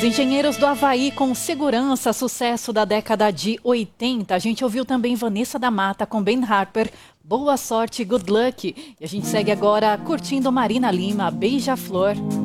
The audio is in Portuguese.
Os Engenheiros do Havaí com Segurança, sucesso da década de 80. A gente ouviu também Vanessa da Mata com Ben Harper, Boa Sorte, Good Luck. E a gente segue agora curtindo Marina Lima, Beija-Flor.